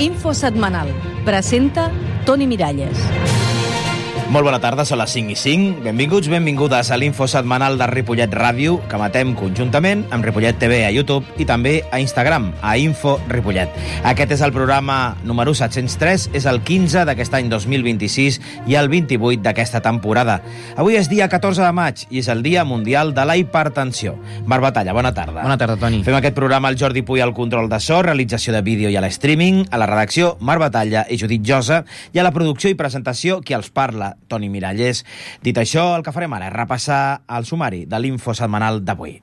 Info setmanal. Presenta Toni Miralles. Molt bona tarda, són les 5:05. Benvinguts, benvingudes a l'Info setmanal de Ripollet Ràdio, que emetem conjuntament amb Ripollet TV a YouTube i també a Instagram, a Info Ripollet. Aquest és el programa número 703, és el 15 d'aquest any 2026 i el 28 d'aquesta temporada. Avui és dia 14 de maig i és el Dia Mundial de la Hipertensió. Marc Batalla, bona tarda. Bona tarda, Toni. Fem aquest programa el Jordi Puy al control de so, realització de vídeo i a l'streaming, a la redacció Marc Batalla i Judit Josa, i a la producció i presentació qui els parla, Toni Miralles. Dit això, el que farem ara és repassar el sumari de l'Info setmanal d'avui.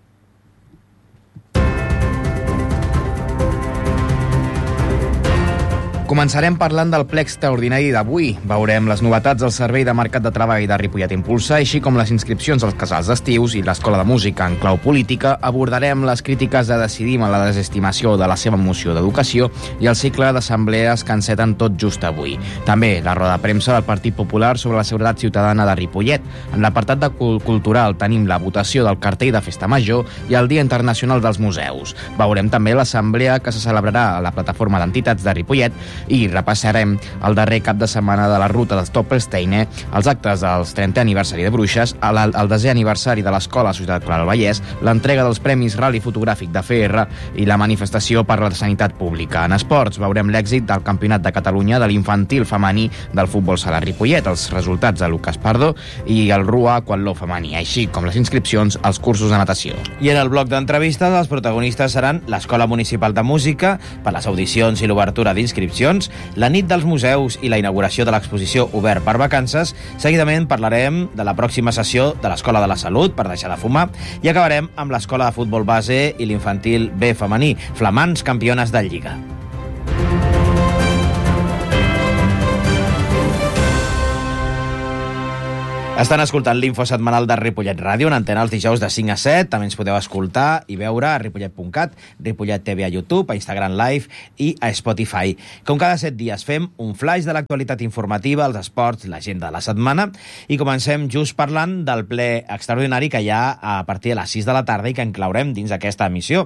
Començarem parlant del ple extraordinari d'avui. Veurem les novetats del Servei de Mercat de Treball de Ripollet Impulsa, així com les inscripcions als casals d'estius i l'Escola de Música. En clau política abordarem les crítiques de Decidim a la desestimació de la seva moció d'educació i el cicle d'assemblees que enceten tot just avui. També la roda de premsa del Partit Popular sobre la seguretat ciutadana de Ripollet. En l'apartat de cultural tenim la votació del cartell de Festa Major i el Dia Internacional dels Museus. Veurem també l'assemblea que se celebrarà a la plataforma d'entitats de Ripollet i repassarem el darrer cap de setmana de la ruta de Stoppelsteine, els actes del 30è aniversari de Bruixes, el 10è aniversari de l'Escola Societat Clara del Vallès, l'entrega dels Premis Rally Fotogràfic de FR i la manifestació per la sanitat pública. En esports veurem l'èxit del Campionat de Catalunya de l'infantil femení del futbol sala Ripollet, els resultats de Lucas Pardo i el Rua Quatló femení, així com les inscripcions als cursos de natació. I en el bloc d'entrevistes els protagonistes seran l'Escola Municipal de Música per les audicions i l'obertura d'inscripcions, la nit dels museus i la inauguració de l'exposició Obert per Vacances. Seguidament parlarem de la pròxima sessió de l'Escola de la Salut per deixar de fumar i acabarem amb l'Escola de Futbol Base i l'infantil B femení, flamants campiones de Lliga. Estan escoltant l'Info setmanal de Ripollet Ràdio, en antena els dijous de 5 a 7. També ens podeu escoltar i veure a ripollet.cat, Ripollet TV a YouTube, a Instagram Live i a Spotify. Com cada 7 dies fem un flash de l'actualitat informativa, els esports, l'agenda de la setmana, i comencem just parlant del ple extraordinari que hi ha a partir de les 6 de la tarda i que enclaurem dins d'aquesta emissió.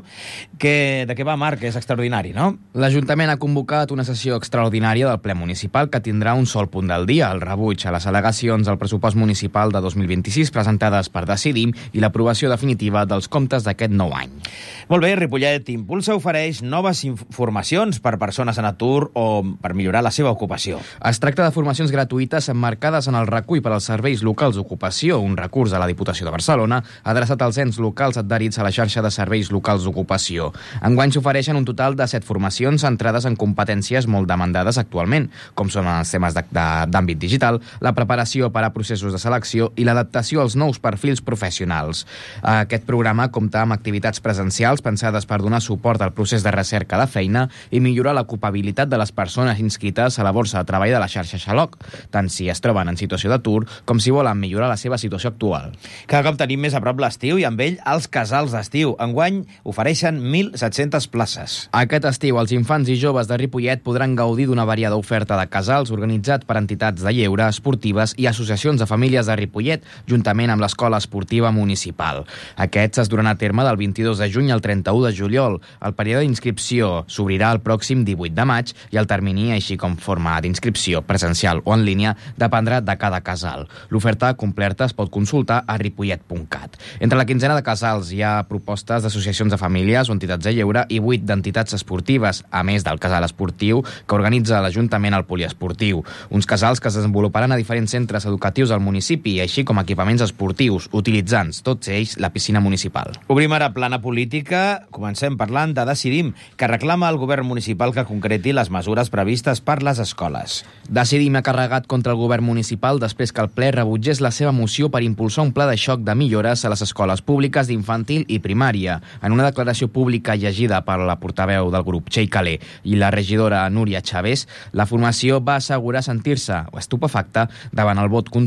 De què va, Marc? És extraordinari, no? L'Ajuntament ha convocat una sessió extraordinària del ple municipal que tindrà un sol punt del dia, el rebuig a les al·legacions al pressupost municipal de 2026 presentades per Decidim i l'aprovació definitiva dels comptes d'aquest nou any. Molt bé, Ripollet Impulsa ofereix noves formacions per persones en atur o per millorar la seva ocupació. Es tracta de formacions gratuïtes emmarcades en el recull per als serveis locals d'ocupació, un recurs de la Diputació de Barcelona adreçat als ens locals adherits a la xarxa de serveis locals d'ocupació. Enguany s'ofereixen un total de 7 formacions centrades en competències molt demandades actualment, com són els temes d'àmbit digital, la preparació per a processos de selecció i l'adaptació als nous perfils professionals. Aquest programa compta amb activitats presencials pensades per donar suport al procés de recerca de feina i millorar l'ocupabilitat de les persones inscrites a la borsa de treball de la xarxa Xaloc, tant si es troben en situació d'atur com si volen millorar la seva situació actual. Cada cop tenim més a prop l'estiu i amb ell els casals d'estiu. Enguany ofereixen 1.700 places. Aquest estiu els infants i joves de Ripollet podran gaudir d'una variada oferta de casals organitzat per entitats de lleure, esportives i associacions de famílies de Ripollet, juntament amb l'Escola Esportiva Municipal. Aquests es duran a terme del 22 de juny al 31 de juliol. El període d'inscripció s'obrirà el pròxim 18 de maig i el termini, així com forma d'inscripció presencial o en línia, dependrà de cada casal. L'oferta completa es pot consultar a ripollet.cat. Entre la quinzena de casals hi ha propostes d'associacions de famílies o entitats de lleure i 8 d'entitats esportives, a més del casal esportiu que organitza l'Ajuntament al poliesportiu. Uns casals que es desenvoluparan a diferents centres educatius al municipi, així com equipaments esportius, utilitzant tots ells la piscina municipal. Obrim ara plana política. Comencem parlant de Decidim, que reclama al govern municipal que concreti les mesures previstes per les escoles. Decidim ha carregat contra el govern municipal després que el ple rebutgés la seva moció per impulsar un pla de xoc de millores a les escoles públiques d'infantil i primària. En una declaració pública llegida per la portaveu del grup, Txell Calé, i la regidora Núria Chávez, la formació va assegurar sentir-se estupefacta davant el vot contrari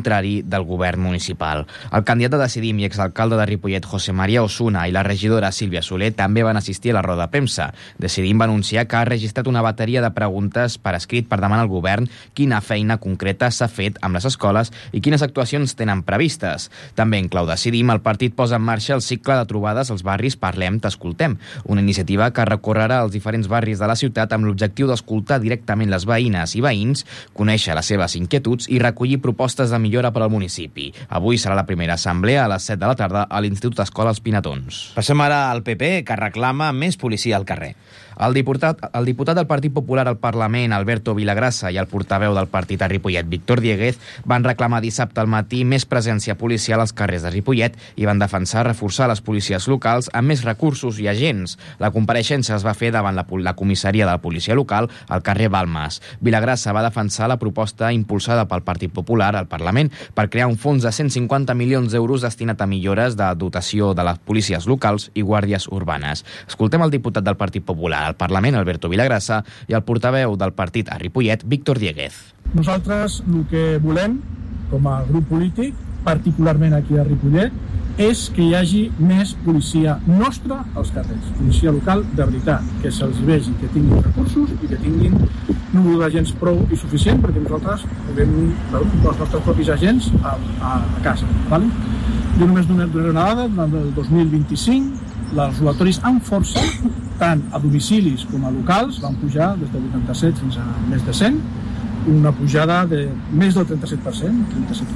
del govern municipal. El candidat de Decidim i exalcalde de Ripollet, José María Osuna, i la regidora Sílvia Soler també van assistir a la roda de premsa. Decidim va anunciar que ha registrat una bateria de preguntes per escrit per demanar al govern quina feina concreta s'ha fet amb les escoles i quines actuacions tenen previstes. També en clau Decidim, el partit posa en marxa el cicle de trobades als barris Parlem, t'escoltem, una iniciativa que recorrerà als diferents barris de la ciutat amb l'objectiu d'escoltar directament les veïnes i veïns, conèixer les seves inquietuds i recollir propostes de millora per al municipi. Avui serà la primera assemblea a les 7 de la tarda a l'Institut Escola Els Pinatons. Passem ara al PP, que reclama més policia al carrer. El diputat del Partit Popular al Parlament, Alberto Vilagrassa, i el portaveu del partit a Ripollet, Víctor Dieguez, van reclamar dissabte al matí més presència policial als carrers de Ripollet i van defensar reforçar les policies locals amb més recursos i agents. La compareixença es va fer davant la comissaria de la policia local al carrer Balmes. Vilagrassa va defensar la proposta impulsada pel Partit Popular al Parlament per crear un fons de 150 milions d'euros destinat a millores de dotació de les policies locals i guàrdies urbanes. Escoltem el diputat del Partit Popular al Parlament, Alberto Vilagrassa, i el portaveu del partit a Ripollet, Víctor Dieguez. Nosaltres el que volem, com a grup polític, particularment aquí a Ripollet, és que hi hagi més policia nostra als carrers, policia local de veritat, que se'ls vegi, que tinguin recursos i que tinguin número d'agents prou i suficient, perquè nosaltres volem els nostres propis agents a casa. ¿Vale? Jo només donaré una dada, del 2025, els robatoris amb força, tant a domicilis com a locals, van pujar des de 87 fins a més de 100, una pujada de més del 37%,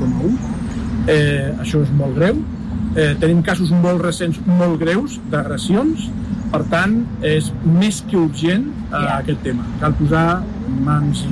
37,1%. Això és molt greu. Tenim casos molt recents, molt greus, d'agressions. Per tant, és més que urgent aquest tema. Cal posar mans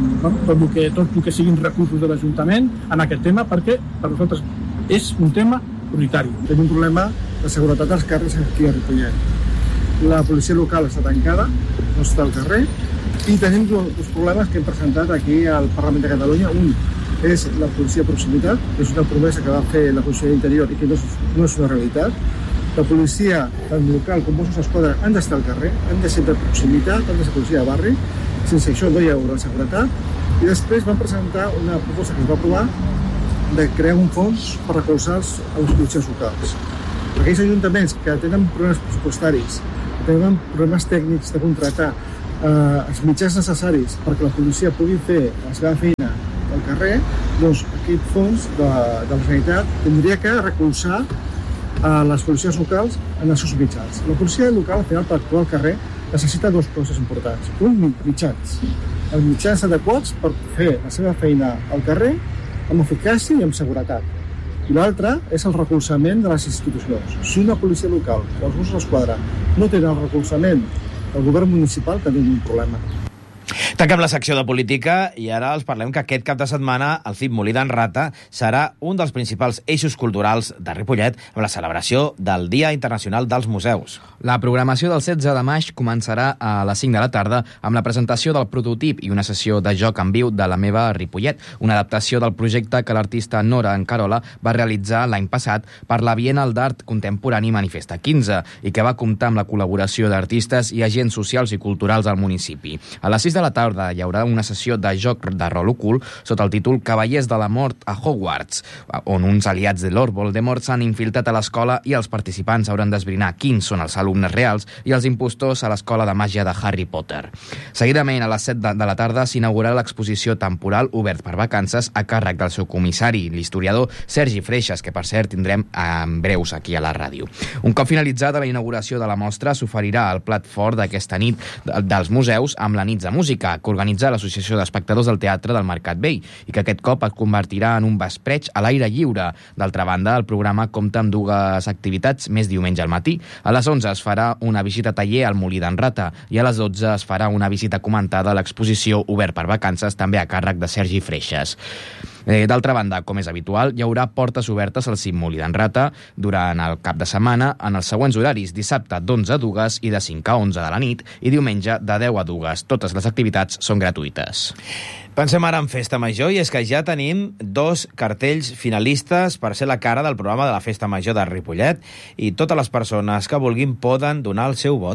i tot el que siguin recursos de l'Ajuntament en aquest tema, perquè per nosaltres és un tema prioritari. Tenim un problema de seguretat als carrers aquí a Ripollet. La policia local està tancada, no està al carrer, i tenim dos problemes que hem presentat aquí al Parlament de Catalunya. Un és la policia de proximitat, que és una promesa que va fer la Conselleria d'Interior i que no és una realitat. La policia, tant local com Mossos d'Esquadra, han d'estar al carrer, han de ser de proximitat, han de ser policia de barri. Sense això no hi haurà seguretat. I després van presentar una proposta que es va aprovar de crear un fons per recolzar les policies locals. Aquells ajuntaments que tenen problemes pressupostaris, que tenen problemes tècnics de contractar els mitjans necessaris perquè la policia pugui fer la seva feina al carrer, doncs aquest fons de la Generalitat tindria que recolzar les policies locals en els seus mitjans. La policia local, al final, per actuar al carrer, necessita dues coses importants. Un, mitjans. Els mitjans adequats per fer la seva feina al carrer amb eficàcia i amb seguretat. I l'altre és el recolzament de les institucions. Si una policia local o els Mossos d'Esquadra no tenen el recolzament del govern municipal, tenim un problema. Tanquem la secció de política i ara els parlem que aquest cap de setmana el CIP Molí d'en Rata serà un dels principals eixos culturals de Ripollet amb la celebració del Dia Internacional dels Museus. La programació del 16 de maig començarà a les 5 de la tarda amb la presentació del prototip i una sessió de joc en viu de La meva Ripollet, una adaptació del projecte que l'artista Nora Encarola va realitzar l'any passat per la Bienal d'Art Contemporani Manifesta 15 i que va comptar amb la col·laboració d'artistes i agents socials i culturals del municipi. A les 6 de la tarda hi haurà una sessió de joc de rol ocult sota el títol Cavallers de la Mort a Hogwarts, on uns aliats de Lord Voldemort s'han infiltrat a l'escola i els participants hauran d'esbrinar quins són els alumnes reals i els impostors a l'escola de màgia de Harry Potter. Seguidament, a les 7 de la tarda, s'inaugurarà l'exposició temporal Obert per vacances a càrrec del seu comissari, l'historiador Sergi Freixas, que per cert tindrem en breus aquí a la ràdio. Un cop finalitzada la inauguració de la mostra, s'oferirà el plat fort d'aquesta nit dels museus amb la nit de música, que organitza l'Associació d'Espectadors del Teatre del Mercat Vell i que aquest cop es convertirà en un vespreig a l'aire lliure. D'altra banda, el programa compta amb dues activitats més diumenge al matí. A les 11 es farà una visita taller al Molí d'en Rata i a les 12 es farà una visita comentada a l'exposició Obert per vacances, també a càrrec de Sergi Freixas. D'altra banda, com és habitual, hi haurà portes obertes al CIP Molí d'en Rata durant el cap de setmana en els següents horaris: dissabte d'11 a 2 i de 5 a 11 de la nit i diumenge de 10 a 2. Totes les activitats són gratuïtes. Pensem ara en Festa Major i és que ja tenim 2 cartells finalistes per ser la cara del programa de la Festa Major de Ripollet i totes les persones que vulguin poden donar el seu vot.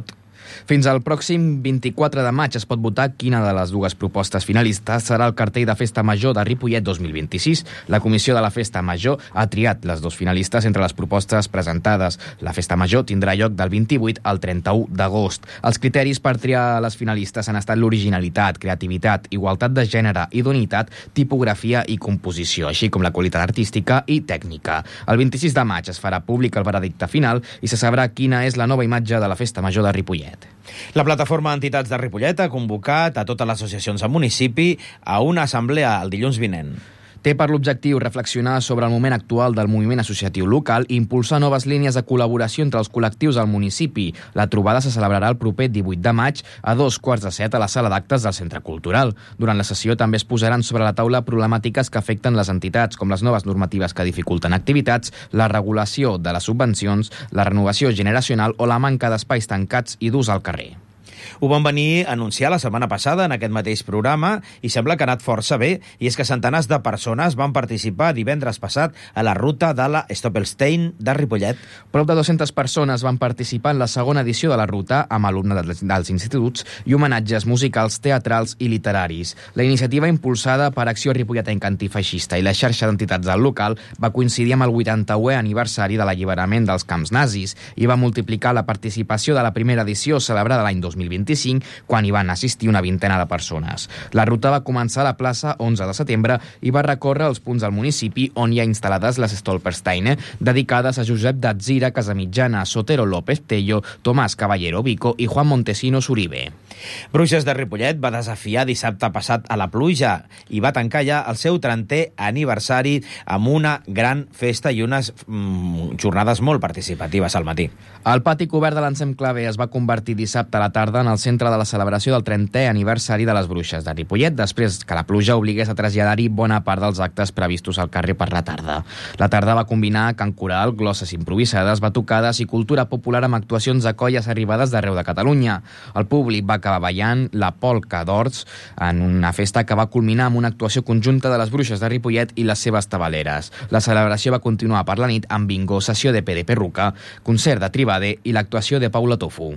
Fins al pròxim 24 de maig es pot votar quina de les dues propostes finalistes serà el cartell de Festa Major de Ripollet 2026. La comissió de la Festa Major ha triat les dos finalistes entre les propostes presentades. La Festa Major tindrà lloc del 28 al 31 d'agost. Els criteris per triar les finalistes han estat l'originalitat, creativitat, igualtat de gènere, idoneïtat, tipografia i composició, així com la qualitat artística i tècnica. El 26 de maig es farà públic el veredicte final i se sabrà quina és la nova imatge de la Festa Major de Ripollet. La plataforma d'entitats de Ripollet ha convocat a totes les associacions del municipi a una assemblea el dilluns vinent. Té per l'objectiu reflexionar sobre el moment actual del moviment associatiu local i impulsar noves línies de col·laboració entre els col·lectius al municipi. La trobada se celebrarà el proper 18 de maig a 2:45 a la sala d'actes del Centre Cultural. Durant la sessió també es posaran sobre la taula problemàtiques que afecten les entitats, com les noves normatives que dificulten activitats, la regulació de les subvencions, la renovació generacional o la manca d'espais tancats i d'ús al carrer. Ho van venir a anunciar la setmana passada en aquest mateix programa i sembla que ha anat força bé, i és que centenars de persones van participar divendres passat a la ruta de la Stoppelstein de Ripollet. Prop de 200 persones van participar en la segona edició de la ruta amb alumnes dels instituts i homenatges musicals, teatrals i literaris. La iniciativa impulsada per Acció Ripolletenca Antifeixista i la xarxa d'entitats del local va coincidir amb el 80è aniversari de l'alliberament dels camps nazis i va multiplicar la participació de la primera edició celebrada l'any 2025, quan hi van assistir una vintena de persones. La ruta va començar a la plaça 11 de setembre i va recórrer els punts del municipi on hi ha instal·lades les Stolpersteine, dedicades a Josep d'Atzira, Casamitjana, Sotero López Tello, Tomàs Caballero Vico i Juan Montesinos Uribe. Bruixes de Ripollet va desafiar dissabte passat a la pluja i va tancar ja el seu 30è aniversari amb una gran festa i unes jornades molt participatives al matí. El pati cobert de l'Ensem Clavé es va convertir dissabte a la tarda en el centre de la celebració del 30è aniversari de les Bruixes de Ripollet, després que la pluja obligués a traslladar-hi bona part dels actes previstos al carrer per la tarda. La tarda va combinar cant coral, glosses improvisades, batucades i cultura popular amb actuacions de colles arribades d'arreu de Catalunya. El públic va acabar ballant la polca d'Horts en una festa que va culminar amb una actuació conjunta de les Bruixes de Ripollet i les seves tabaleres. La celebració va continuar per la nit amb bingo, sessió de Pere Perruca, concert de Tribade i l'actuació de Paula Tofu.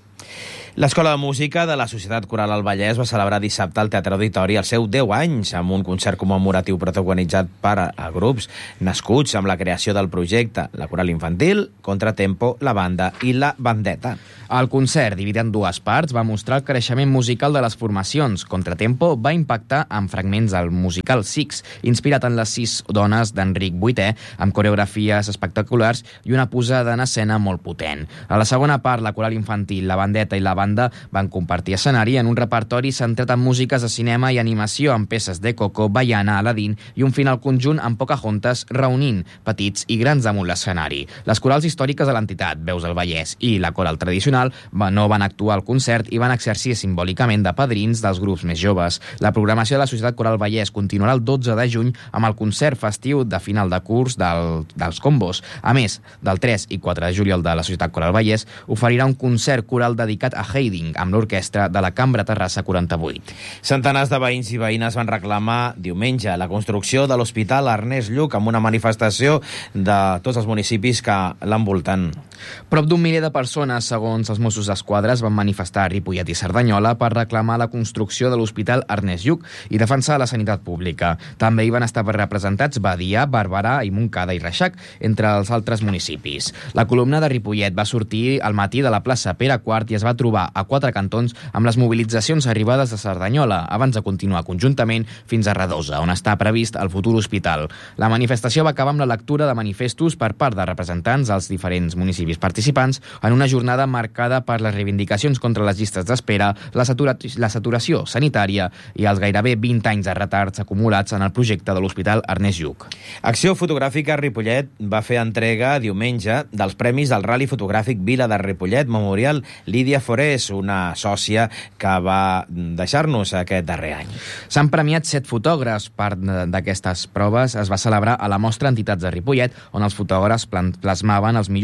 L'Escola de Música de la Societat Coral al Vallès va celebrar dissabte al Teatre Auditori els seus 10 anys amb un concert commemoratiu protagonitzat per a grups nascuts amb la creació del projecte, la Coral Infantil, Contratempo, la Banda i la Bandeta. El concert, dividit en dues parts, va mostrar el creixement musical de les formacions. Contratempo va impactar amb fragments del musical Six, inspirat en les 6 dones d'Enric VIII, amb coreografies espectaculars i una posada en escena molt potent. A la segona part, la Coral Infantil, la Bandeta i la Banda van compartir escenari en un repertori centrat en músiques de cinema i animació amb peces de Coco, Baiana, Aladdin i un final conjunt amb Pocahontas reunint petits i grans damunt l'escenari. Les corals històriques de l'entitat, Veus del Vallès i la coral tradicional no van actuar al concert i van exercir simbòlicament de padrins dels grups més joves. La programació de la Societat Coral Vallès continuarà el 12 de juny amb el concert festiu de final de curs dels Combos. A més, del 3 i 4 de juliol de la Societat Coral Vallès oferirà un concert coral dedicat a Haydn amb l'orquestra de la Cambra Terrassa 48. Centenars de veïns i veïnes van reclamar diumenge la construcció de l'Hospital Ernest Lluch amb una manifestació de tots els municipis que l'envolten. Prop d'un miler de persones, segons els Mossos d'Esquadra, van manifestar a Ripollet i Cerdanyola per reclamar la construcció de l'Hospital Ernest Lluch i defensar la sanitat pública. També hi van estar representats Badia, Barberà i Montcada i Reixac, entre els altres municipis. La columna de Ripollet va sortir al matí de la plaça Pere IV i es va trobar a 4 cantons amb les mobilitzacions arribades de Cerdanyola, abans de continuar conjuntament fins a Redosa, on està previst el futur hospital. La manifestació va acabar amb la lectura de manifestos per part de representants dels diferents municipis participants en una jornada marcada per les reivindicacions contra les llistes d'espera, la saturació sanitària i els gairebé 20 anys de retards acumulats en el projecte de l'Hospital Ernest Lluch. Acció Fotogràfica Ripollet va fer entrega diumenge dels premis del Rally Fotogràfic Vila de Ripollet Memorial Lídia Forés, una sòcia que va deixar-nos aquest darrer any. S'han premiat 7 fotògrafs. Part d'aquestes proves es va celebrar a la mostra Entitats de Ripollet, on els fotògrafs plasmaven els millors moments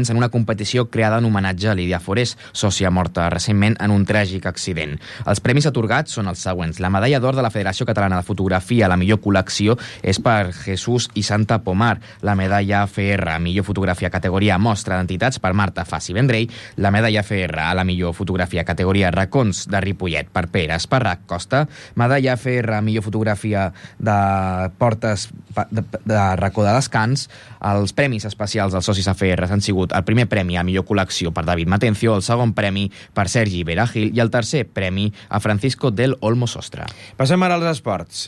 ascens en una competició creada en homenatge a Lídia Forés, sòcia morta recentment en un tràgic accident. Els premis atorgats són els següents. La medalla d'or de la Federació Catalana de Fotografia a la millor col·lecció és per Jesús i Santa Pomar. La medalla FR a millor fotografia categoria Mostra d'Entitats per Marta Fassi Vendrell. La medalla FR a la millor fotografia categoria Racons de Ripollet per Pere Esparrac Costa. Medalla FR a millor fotografia de Portes de Racó de Descans. Els premis especials dels socis AFR han sigut el primer premi a millor col·lecció per David Matencio, el segon premi per Sergi Beragil i el tercer premi a Francisco del Olmo Sostre. Passem ara als esports.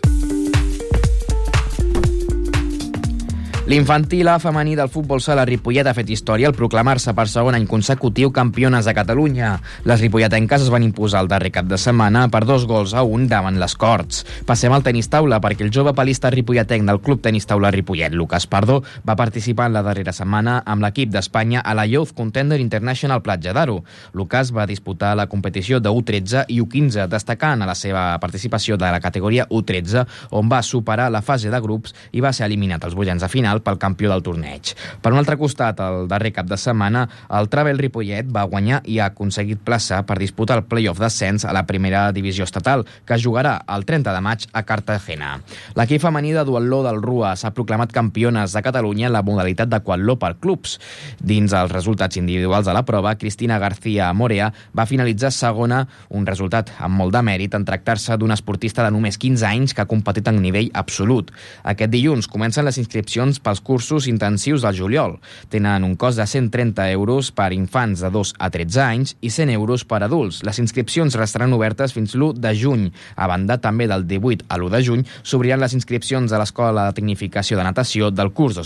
L'infantil A femení del futbol sala Ripollet ha fet història al proclamar-se per segon any consecutiu campiones de Catalunya. Les ripolletenques es van imposar el darrer cap de setmana per 2-1 davant les Corts. Passem al tenis taula perquè el jove palista ripolletenc del Club Tenis Taula Ripollet, Lucas Pardo, va participar en la darrera setmana amb l'equip d'Espanya a la Youth Contender International Platja d'Aro. Lucas va disputar la competició de U13 i U15, destacant a la seva participació de la categoria U13, on va superar la fase de grups i va ser eliminat als vuitens de final pel campió del torneig. Per un altre costat, el darrer cap de setmana, el Travel Ripollet va guanyar i ha aconseguit plaça per disputar el play-off d'ascens a la primera divisió estatal, que es jugarà el 30 de maig a Cartagena. L'equip femení de duatló del RUA s'ha proclamat campiones de Catalunya en la modalitat de quatló per clubs. Dins els resultats individuals de la prova, Cristina García Morea va finalitzar segona, un resultat amb molt de mèrit en tractar-se d'una esportista de només 15 anys que ha competit en nivell absolut. Aquest dilluns comencen les inscripcions pels cursos intensius del juliol. Tenen un cost de 130 euros per infants de 2 a 13 anys i 100 euros per adults. Les inscripcions restaran obertes fins l'1 de juny. A banda, també del 18 a l'1 de juny s'obriran les inscripcions a l'Escola de Tecnificació de Natació del curs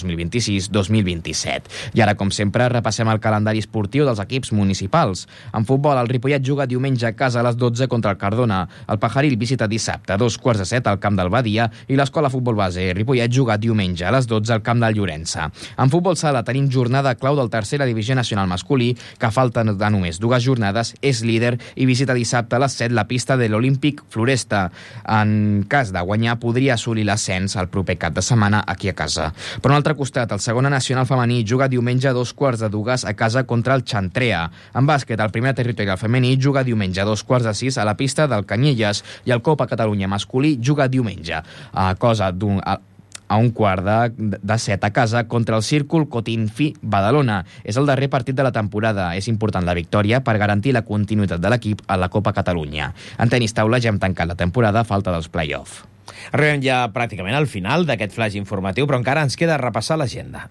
2026-2027. I ara, com sempre, repassem el calendari esportiu dels equips municipals. En futbol, el Ripollet juga diumenge a casa a les 12 contra el Cardona. El Pajaril visita dissabte a 2:15 al camp del Badia i l'Escola Futbol Base Ripollet juga diumenge a les 12 al camp del Llorença. En futbol sala tenim jornada clau del tercera divisió nacional masculí, que falta de només 2 jornades, és líder i visita dissabte a les 7 la pista de l'Olímpic Floresta. En cas de guanyar, podria assolir l'ascens el proper cap de setmana aquí a casa. Per un altre costat, el segona nacional femení juga diumenge a 2:15 a casa contra el Xantrea. En bàsquet, el primer territorial femení juga diumenge a 2:15 a la pista del Canyelles i el Copa Catalunya masculí juga diumenge a un quart de 7 a casa contra el Círcul Cotinfi Badalona. És el darrer partit de la temporada. És important la victòria per garantir la continuïtat de l'equip a la Copa Catalunya. En tenis taula ja hem tancat la temporada a falta dels play-off. Arribem ja pràcticament al final d'aquest flash informatiu, però encara ens queda repassar l'agenda.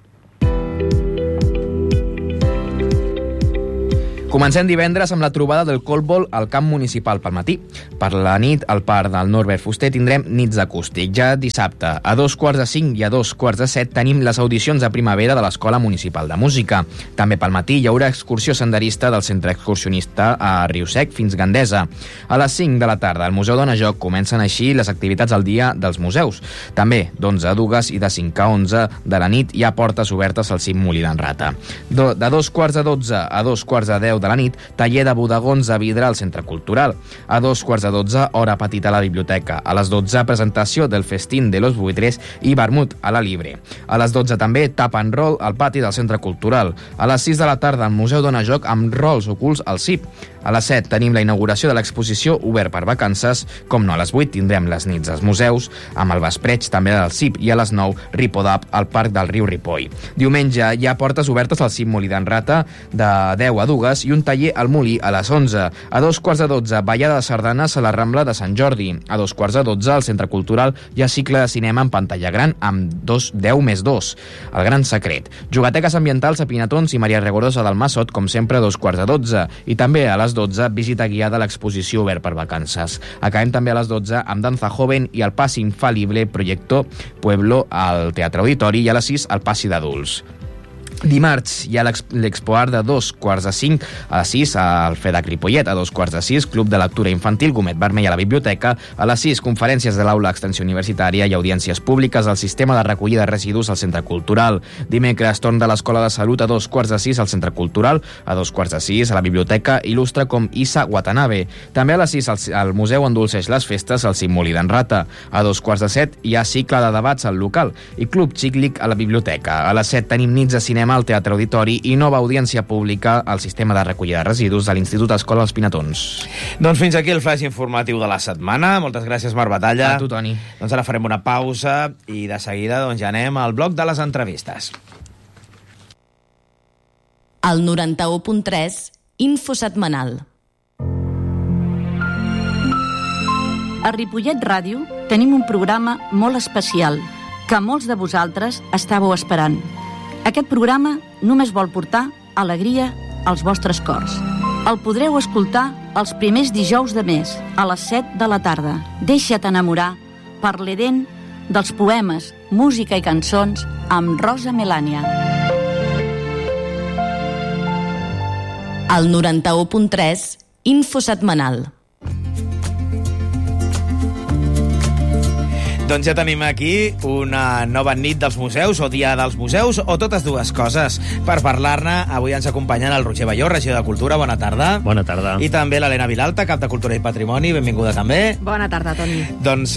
Comencem divendres amb la trobada del Colbol al camp municipal pel matí. Per la nit, al parc del Norbert Fuster tindrem nits acústic. Ja dissabte, a 2:45 i a 2:15 tenim les audicions de primavera de l'Escola Municipal de Música. També pel matí hi haurà excursió senderista del centre excursionista a Riusec fins Gandesa. A les 5 de la tarda, al Museu Dona Joc comencen així les activitats del dia dels museus. També d'11 a 2 i de 5 a 11 de la nit hi ha portes obertes al cim Molí d'en Rata. De 2:15 a 2:10 de la nit, taller de bodegons de vidre al Centre Cultural. A 2:15, hora petita a la biblioteca. A les 12, presentació del Festín de los Buitres i vermut a la Libre. A les 12 també, tap and roll al pati del Centre Cultural. A les 6 de la tarda, al Museu Dona Joc amb rols ocults al CIP. A les 7 tenim la inauguració de l'exposició Obert per Vacances. Com no, a les 8 tindrem les nits als museus, amb el vespreig també del CIP, i a les 9 Ripodap al Parc del Riu Ripoll. Diumenge hi ha portes obertes al CIP Molí d'en Rata de 10 a 2 i un taller al Molí a les 11. A 2:15, ballada de sardanes a la Rambla de Sant Jordi. A 2:15, al Centre Cultural hi ha cicle de cinema en pantalla gran amb 10+2. El Gran Secret. Jugateques ambientals a Pinatons i Maria Regorosa del Massot, com sempre, a 2:15. I també a les 12, visita guiada a l'exposició Obert per Vacances. Acabem també a les 12 amb Danza Joven i el Passi Infalible Proyecto Pueblo al Teatre Auditori i a les 6 al Passi d'Adults. Dimarts hi ha l'Expo Art de 2:45 a les 6 al FEDAC Ripollet, a 2:15 Club de Lectura Infantil Gomet Vermell a la Biblioteca, a les 6 conferències de l'Aula Extensió Universitària i audiències públiques al Sistema de Recollida de Residus al Centre Cultural. Dimecres, torn de l'Escola de Salut a 2:15 al Centre Cultural, a 2:15 a la Biblioteca il·lustre com Isa Watanabe. També a les 6 al Museu endolceix les festes al cim Molí d'en Rata. A 2:15 hi ha cicle de debats al local i Club Xiclic a la Biblioteca. A les 7 tenim nits de cinema cinema al Teatre Auditori i nova audiència pública al sistema de recollida de residus de l'Institut Escola Els Pinatons. Doncs fins aquí el flash informatiu de la setmana. Moltes gràcies, Marc Batalla. A tu, Toni. Doncs ara farem una pausa i de seguida doncs, ja anem al bloc de les entrevistes. El 91.3, Info Setmanal. A Ripollet Ràdio tenim un programa molt especial que molts de vosaltres estàveu esperant. Aquest programa només vol portar alegria als vostres cors. El podreu escoltar els primers dijous de mes, a les 7 de la tarda. Deixa't enamorar per l'Eden dels poemes, música i cançons amb Rosa Melània. El 91.3, Info Setmanal. Doncs ja tenim aquí una nova nit dels museus, o dia dels museus, o totes dues coses. Per parlar-ne, avui ens acompanyen el Roger Balló, regidor de Cultura. Bona tarda. Bona tarda. I també l'Helena Vilalta, cap de Cultura i Patrimoni. Benvinguda també. Bona tarda, Toni. Doncs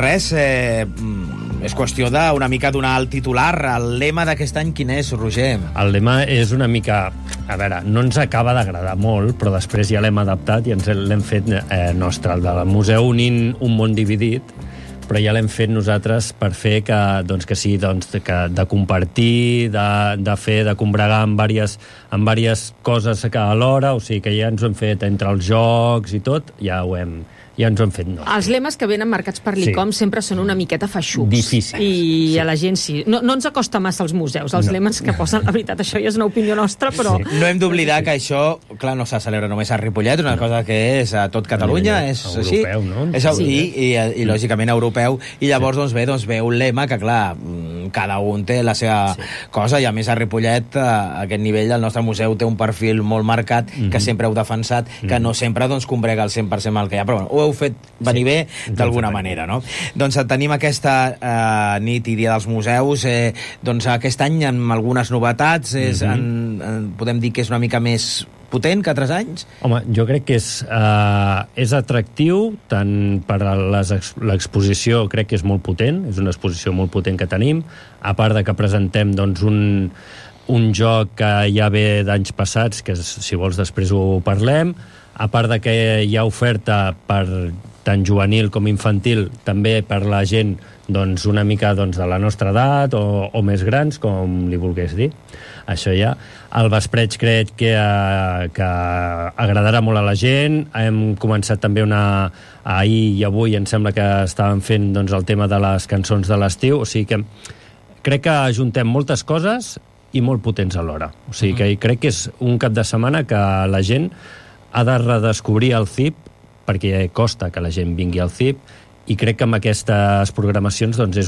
és qüestió d'una mica donar el titular. El lema d'aquest any quin és, Roger? El lema és una mica... A veure, no ens acaba d'agradar molt, però després ja l'hem adaptat i ens l'hem fet nostre, el del museu unint un món dividit, però ja l'hem fet nosaltres per fer que sí, de compartir, de fer, de combregar amb diverses coses que alhora, o sigui que ja ens ho hem fet entre els jocs i tot, ja ens ho hem fet nostre. Els lemes que venen marcats per l'ICOM sempre són una miqueta feixucs. Difícils. I a la gent sí. No ens acosta massa als museus, els lemes que posen, la veritat, això ja és una opinió nostra, però... Sí. No hem d'oblidar que això, clar, no se celebra només a Ripollet, una cosa que és a tot Catalunya, és així. Europeu, no? És, i lògicament europeu, i llavors ve un lema que, clar, cada un té la seva cosa, i a més a Ripollet aquest nivell del nostre museu té un perfil molt marcat, que sempre heu defensat, que no sempre combrega el 100% el que hi ha, però ho heu fet venir bé d'alguna manera, no? Doncs tenim aquesta nit i dia dels museus, doncs aquest any amb algunes novetats, podem dir que és una mica més potent que altres anys? Home, jo crec que és atractiu, tant per l'exposició, crec que és molt potent, és una exposició molt potent que tenim, a part de que presentem doncs, un joc que ja ve d'anys passats, que si vols després ho parlem, a part de que hi ha oferta per tant juvenil com infantil, també per la gent doncs, una mica doncs, de la nostra edat o més grans, com li volgués dir. Això ja. El vespreig crec que agradarà molt a la gent. Hem començat també ahir i avui em sembla que estàvem fent doncs, el tema de les cançons de l'estiu, o sigui que crec que ajuntem moltes coses i molt potents alhora. O sigui que crec que és un cap de setmana que la gent ha de redescobrir el CIP, perquè costa que la gent vingui al CIP, i crec que amb aquestes programacions doncs, és